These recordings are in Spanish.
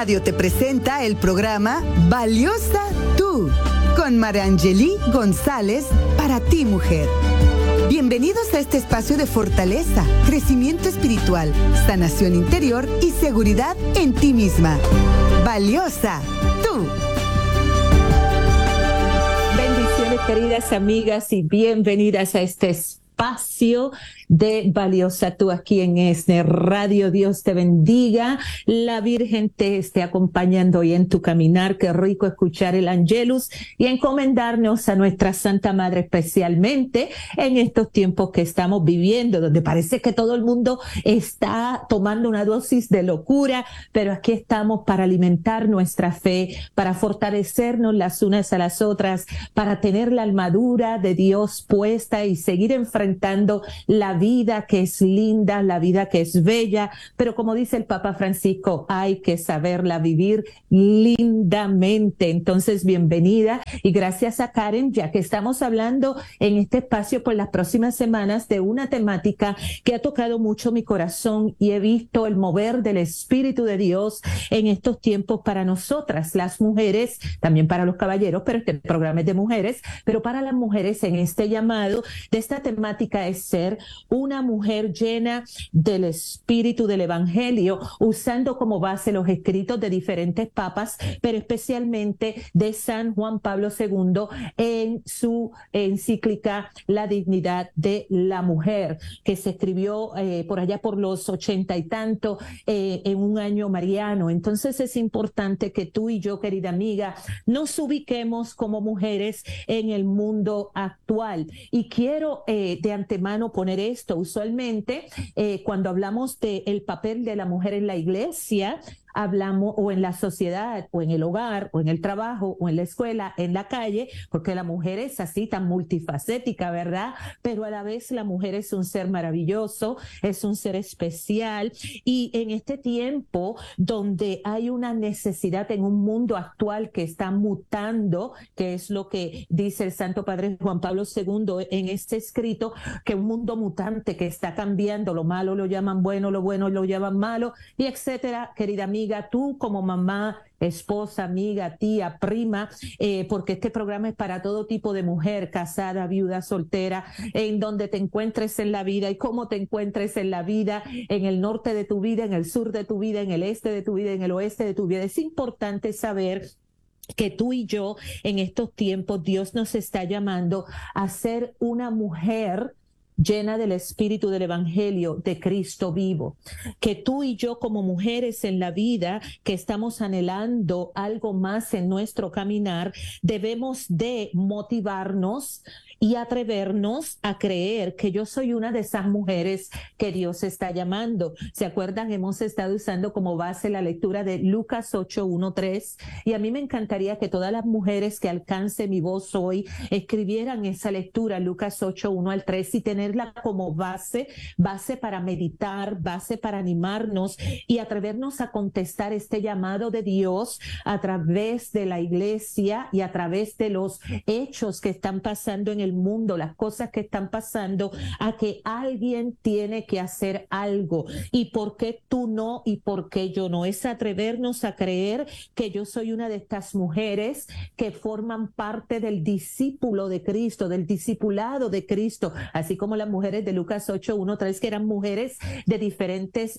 Radio te presenta el programa Valiosa Tú, con Mariangeli González, para ti mujer. Bienvenidos a este espacio de fortaleza, crecimiento espiritual, sanación interior y seguridad en ti misma. Valiosa Tú. Bendiciones, queridas amigas, y bienvenidas a este espacio de Valiosa Tú aquí en ESNE Radio. Dios te bendiga, la Virgen te esté acompañando hoy en tu caminar. Qué rico escuchar el Angelus y encomendarnos a nuestra Santa Madre, especialmente en estos tiempos que estamos viviendo, donde parece que todo el mundo está tomando una dosis de locura, pero aquí estamos para alimentar nuestra fe, para fortalecernos las unas a las otras, para tener la armadura de Dios puesta y seguir enfrentando la vida que es linda, la vida que es bella, pero como dice el Papa Francisco, hay que saberla vivir lindamente. Entonces, bienvenida y gracias a Karen, ya que estamos hablando en este espacio por las próximas semanas de una temática que ha tocado mucho mi corazón y he visto el mover del Espíritu de Dios en estos tiempos para nosotras, las mujeres, también para los caballeros, pero este programa es de mujeres, pero para las mujeres en este llamado de esta temática es ser una mujer llena del Espíritu del Evangelio, usando como base los escritos de diferentes papas, pero especialmente de San Juan Pablo II en su encíclica La dignidad de la mujer, que se escribió por allá por los 80 y tanto, en un año mariano. Entonces es importante que tú y yo, querida amiga, nos ubiquemos como mujeres en el mundo actual. Y quiero de antemano poner esto. Usualmente cuando hablamos del papel de la mujer en la iglesia, hablamos o en la sociedad, o en el hogar, o en el trabajo, o en la escuela, en la calle, porque la mujer es así tan multifacética, ¿verdad? Pero a la vez la mujer es un ser maravilloso, es un ser especial, y en este tiempo donde hay una necesidad en un mundo actual que está mutando, que es lo que dice el Santo Padre Juan Pablo II en este escrito, que un mundo mutante que está cambiando, lo malo lo llaman bueno, lo bueno lo llaman malo, y etcétera. Querida amiga, tú como mamá, esposa, amiga, tía, prima, porque este programa es para todo tipo de mujer, casada, viuda, soltera, en donde te encuentres en la vida y cómo te encuentres en la vida, en el norte de tu vida, en el sur de tu vida, en el este de tu vida, en el oeste de tu vida. Es importante saber que tú y yo en estos tiempos Dios nos está llamando a ser una mujer llena del Espíritu del Evangelio de Cristo vivo, que tú y yo como mujeres en la vida que estamos anhelando algo más en nuestro caminar, debemos de motivarnos y atrevernos a creer que yo soy una de esas mujeres que Dios está llamando. ¿Se acuerdan? Hemos estado usando como base la lectura de Lucas 8:1-3, y a mí me encantaría que todas las mujeres que alcance mi voz hoy escribieran esa lectura, Lucas 8:1-3, y tenerla como base para meditar, base para animarnos y atrevernos a contestar este llamado de Dios a través de la iglesia y a través de los hechos que están pasando en el mundo, las cosas que están pasando, a que alguien tiene que hacer algo. ¿Y por qué tú no? ¿Y por qué yo no? Es atrevernos a creer que yo soy una de estas mujeres que forman parte del discípulo de Cristo, del discipulado de Cristo, así como las mujeres de Lucas 8:1-3, que eran mujeres de diferentes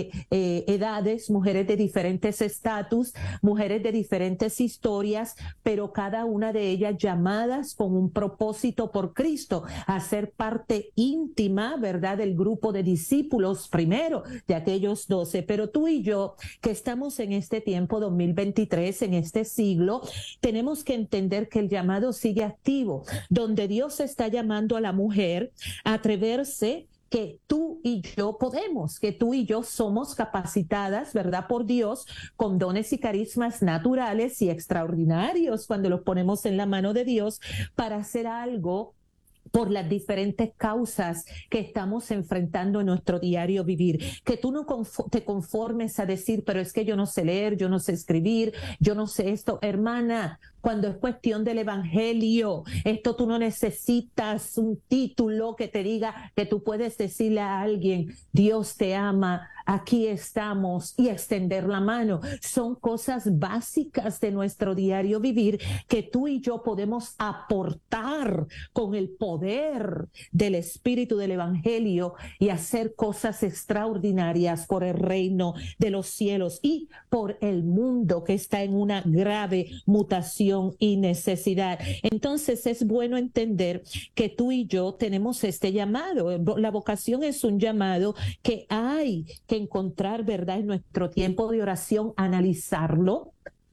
edades, mujeres de diferentes estatus, mujeres de diferentes historias, pero cada una de ellas llamadas con un propósito por Cristo, a ser parte íntima, ¿verdad?, del grupo de discípulos primero, de aquellos 12. Pero tú y yo, que estamos en este tiempo 2023, en este siglo, tenemos que entender que el llamado sigue activo, donde Dios está llamando a la mujer a atreverse, que tú y yo podemos, que tú y yo somos capacitadas, ¿verdad?, por Dios, con dones y carismas naturales y extraordinarios cuando los ponemos en la mano de Dios para hacer algo por las diferentes causas que estamos enfrentando en nuestro diario vivir. Que tú no te conformes a decir, pero es que yo no sé leer, yo no sé escribir, yo no sé esto. Hermana, cuando es cuestión del evangelio. Esto tú no necesitas un título que te diga que tú puedes decirle a alguien, Dios te ama, aquí estamos, y extender la mano. Son cosas básicas de nuestro diario vivir que tú y yo podemos aportar con el poder del Espíritu del Evangelio y hacer cosas extraordinarias por el reino de los cielos y por el mundo que está en una grave mutación y necesidad. Entonces es bueno entender que tú y yo tenemos este llamado. La vocación es un llamado que hay que encontrar, ¿verdad?, en nuestro tiempo de oración, analizarlo,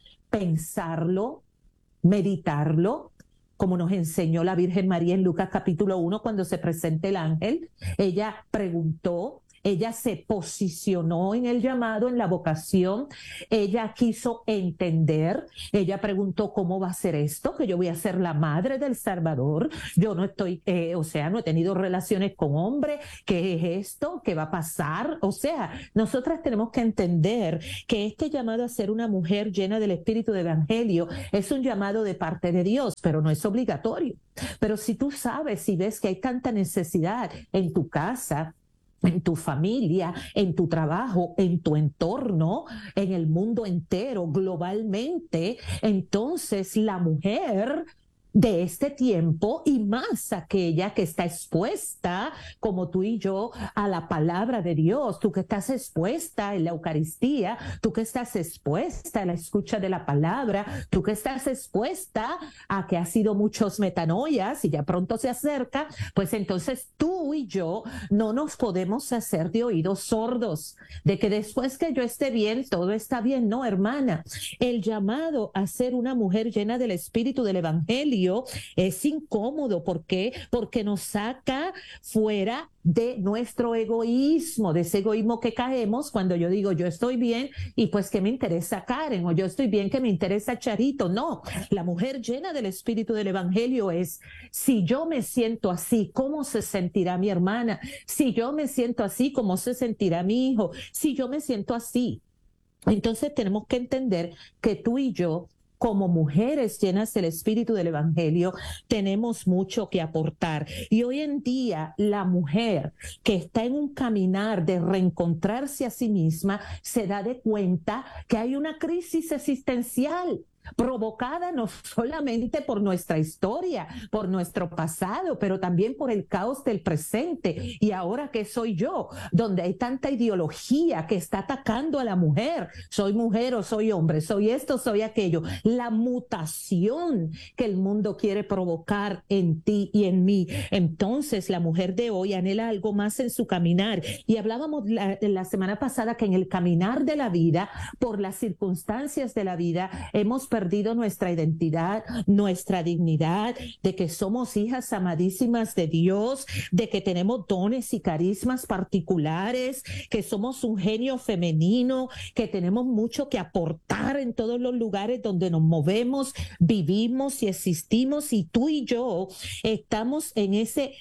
pensarlo, meditarlo, como nos enseñó la Virgen María en Lucas capítulo 1 cuando se presenta el ángel. Ella preguntó, ella se posicionó en el llamado, en la vocación, ella quiso entender, ella preguntó cómo va a ser esto, que yo voy a ser la madre del Salvador, yo no estoy, no he tenido relaciones con hombres, ¿qué es esto? ¿Qué va a pasar? O sea, nosotras tenemos que entender que este llamado a ser una mujer llena del Espíritu del Evangelio es un llamado de parte de Dios, pero no es obligatorio. Pero si tú sabes, si ves que hay tanta necesidad en tu casa, en tu familia, en tu trabajo, en tu entorno, en el mundo entero, globalmente, entonces la mujer de este tiempo, y más aquella que está expuesta, como tú y yo, a la palabra de Dios, tú que estás expuesta en la Eucaristía, tú que estás expuesta a la escucha de la palabra, tú que estás expuesta a que ha sido muchos metanoias y ya pronto se acerca, pues entonces tú y yo no nos podemos hacer de oídos sordos, de que después que yo esté bien, todo está bien. No, hermana, el llamado a ser una mujer llena del Espíritu del Evangelio es incómodo. ¿Por qué? Porque nos saca fuera de nuestro egoísmo, de ese egoísmo que caemos cuando yo digo yo estoy bien y pues que me interesa Karen, o yo estoy bien que me interesa Charito. No, la mujer llena del Espíritu del Evangelio es, si yo me siento así, ¿cómo se sentirá mi hermana? Si yo me siento así, ¿cómo se sentirá mi hijo? Si yo me siento así. Entonces tenemos que entender que tú y yo, como mujeres llenas del Espíritu del Evangelio, tenemos mucho que aportar. Y hoy en día, la mujer que está en un caminar de reencontrarse a sí misma, se da de cuenta que hay una crisis existencial provocada no solamente por nuestra historia, por nuestro pasado, pero también por el caos del presente. Y ahora, ¿qué soy yo? Donde hay tanta ideología que está atacando a la mujer. Soy mujer o soy hombre, soy esto, soy aquello. La mutación que el mundo quiere provocar en ti y en mí. Entonces, la mujer de hoy anhela algo más en su caminar. Y hablábamos la semana pasada que en el caminar de la vida, por las circunstancias de la vida, hemos perdido nuestra identidad, nuestra dignidad, de que somos hijas amadísimas de Dios, de que tenemos dones y carismas particulares, que somos un genio femenino, que tenemos mucho que aportar en todos los lugares donde nos movemos, vivimos y existimos, y tú y yo estamos en ese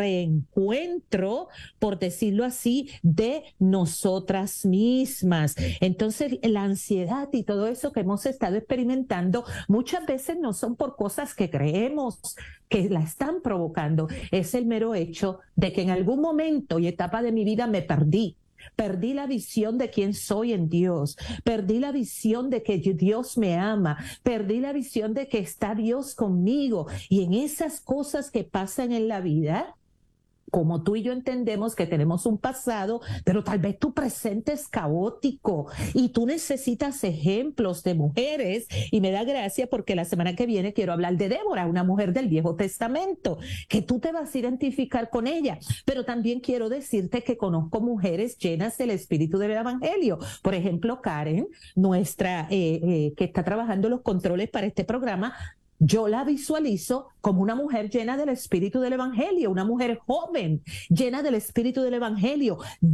reencuentro, por decirlo así, de nosotras mismas. Entonces, la ansiedad y todo eso que hemos estado experimentando muchas veces no son por cosas que creemos que la están provocando, es el mero hecho de que en algún momento y etapa de mi vida me perdí. Perdí la visión de quién soy en Dios, perdí la visión de que Dios me ama, perdí la visión de que está Dios conmigo, y en esas cosas que pasan en la vida, como tú y yo entendemos que tenemos un pasado, pero tal vez tu presente es caótico y tú necesitas ejemplos de mujeres. Y me da gracia porque la semana que viene quiero hablar de Débora, una mujer del Viejo Testamento, que tú te vas a identificar con ella. Pero también quiero decirte que conozco mujeres llenas del Espíritu del Evangelio. Por ejemplo, Karen, nuestra que está trabajando los controles para este programa, yo la visualizo como una mujer llena del Espíritu del Evangelio, una mujer joven, llena del Espíritu del Evangelio,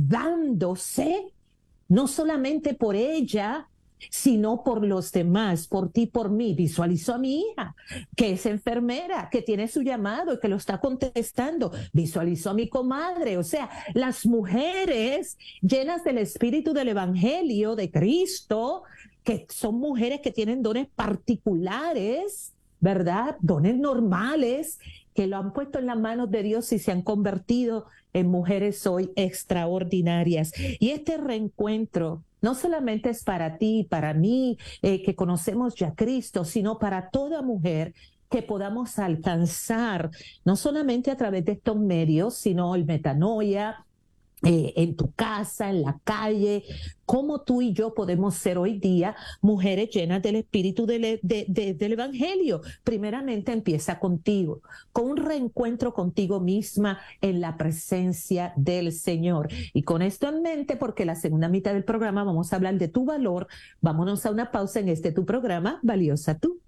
dándose no solamente por ella, sino por los demás, por ti, por mí. Visualizo a mi hija, que es enfermera, que tiene su llamado y que lo está contestando. Visualizo a mi comadre. O sea, las mujeres llenas del Espíritu del Evangelio de Cristo, que son mujeres que tienen dones particulares, ¿verdad? Dones normales, que lo han puesto en las manos de Dios y se han convertido en mujeres hoy extraordinarias. Y este reencuentro no solamente es para ti y para mí, que conocemos ya a Cristo, sino para toda mujer que podamos alcanzar, no solamente a través de estos medios, sino el Metanoia, en tu casa, en la calle, cómo tú y yo podemos ser hoy día mujeres llenas del espíritu del Evangelio. Primeramente empieza contigo, con un reencuentro contigo misma en la presencia del Señor. Y con esto en mente, porque la segunda mitad del programa vamos a hablar de tu valor, vámonos a una pausa en tu programa, Valiosa Tú.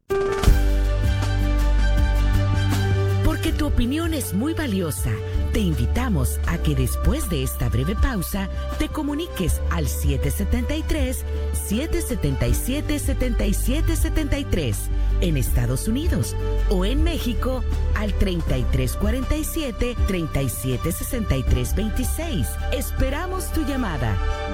Porque tu opinión es muy valiosa, te invitamos a que después de esta breve pausa te comuniques al 773-777-7773 en Estados Unidos o en México al 3347-376326. Esperamos tu llamada.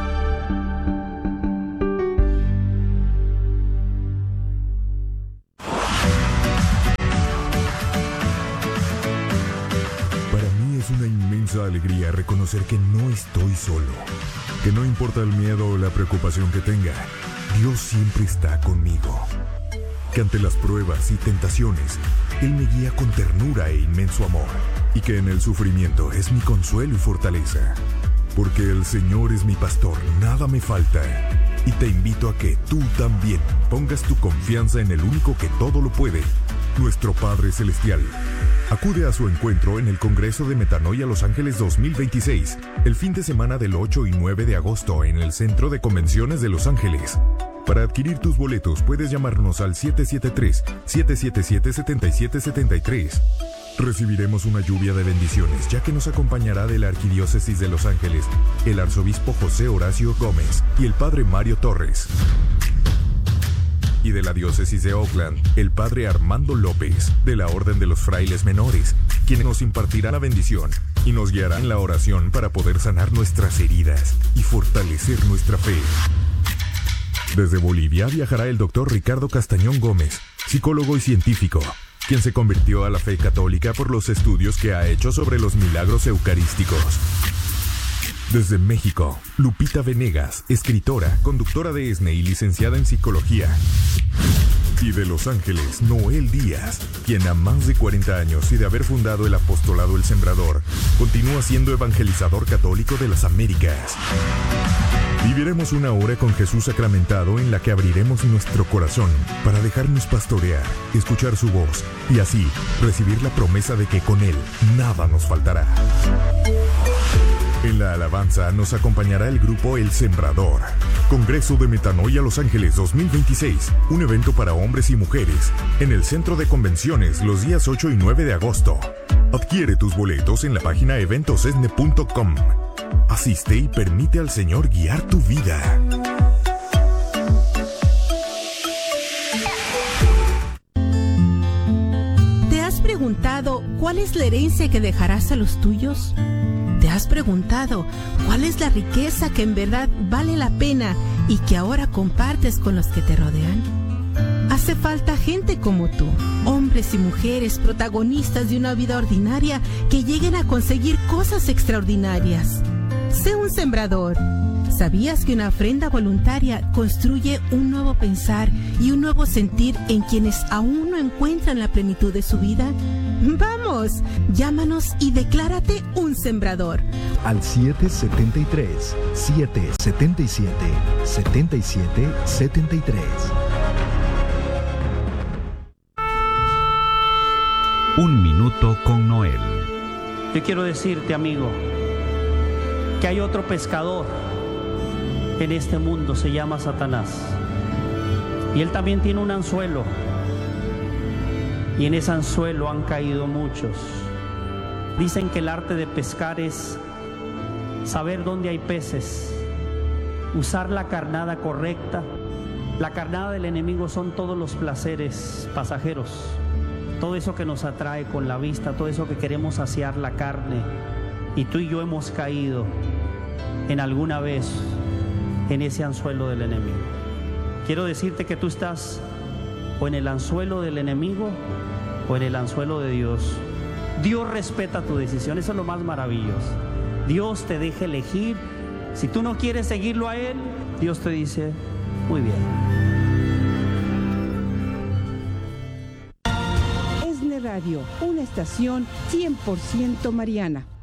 Una inmensa alegría reconocer que no estoy solo, que no importa el miedo o la preocupación que tenga, Dios siempre está conmigo, que ante las pruebas y tentaciones, Él me guía con ternura e inmenso amor, y que en el sufrimiento es mi consuelo y fortaleza, porque el Señor es mi pastor, nada me falta, y te invito a que tú también pongas tu confianza en el único que todo lo puede, nuestro Padre Celestial. Acude a su encuentro en el Congreso de Metanoia Los Ángeles 2026, el fin de semana del 8 y 9 de agosto en el Centro de Convenciones de Los Ángeles. Para adquirir tus boletos puedes llamarnos al 773-777-7773. Recibiremos una lluvia de bendiciones, ya que nos acompañará de la Arquidiócesis de Los Ángeles, el arzobispo José Horacio Gómez y el padre Mario Torres. Y de la diócesis de Oakland, el padre Armando López, de la Orden de los Frailes Menores, quienes nos impartirán la bendición y nos guiarán en la oración para poder sanar nuestras heridas y fortalecer nuestra fe. Desde Bolivia viajará el doctor Ricardo Castañón Gómez, psicólogo y científico, quien se convirtió a la fe católica por los estudios que ha hecho sobre los milagros eucarísticos. Desde México, Lupita Venegas, escritora, conductora de ESNE y licenciada en psicología. Y de Los Ángeles, Noel Díaz, quien a más de 40 años y de haber fundado el apostolado El Sembrador, continúa siendo evangelizador católico de las Américas. Viviremos una hora con Jesús sacramentado en la que abriremos nuestro corazón para dejarnos pastorear, escuchar su voz y así recibir la promesa de que con Él nada nos faltará. En la alabanza nos acompañará el grupo El Sembrador. Congreso de Metanoia Los Ángeles 2026, un evento para hombres y mujeres, en el Centro de Convenciones los días 8 y 9 de agosto. Adquiere tus boletos en la página eventosesne.com. Asiste y permite al Señor guiar tu vida. ¿Te has preguntado cuál es la herencia que dejarás a los tuyos? ¿Te has preguntado cuál es la riqueza que en verdad vale la pena y que ahora compartes con los que te rodean? Hace falta gente como tú, hombres y mujeres protagonistas de una vida ordinaria que lleguen a conseguir cosas extraordinarias. Sé un sembrador. ¿Sabías que una ofrenda voluntaria construye un nuevo pensar y un nuevo sentir en quienes aún no encuentran la plenitud de su vida? ¡Vamos! Llámanos y declárate un sembrador. Al 773-777-7773. Un minuto con Noel. Yo quiero decirte, amigo, que hay otro pescador en este mundo, se llama Satanás. Y él también tiene un anzuelo. Y en ese anzuelo han caído muchos. Dicen que el arte de pescar es saber dónde hay peces, usar la carnada correcta. La carnada del enemigo son todos los placeres pasajeros, todo eso que nos atrae con la vista, todo eso que queremos saciar la carne. Y tú y yo hemos caído en alguna vez en ese anzuelo del enemigo. quiero decirte que tú estás o en el anzuelo del enemigo o en el anzuelo de Dios. Dios respeta tu decisión, eso es lo más maravilloso. Dios te deja elegir. Si tú no quieres seguirlo a Él, Dios te dice, muy bien. ESNE Radio, una estación 100% mariana.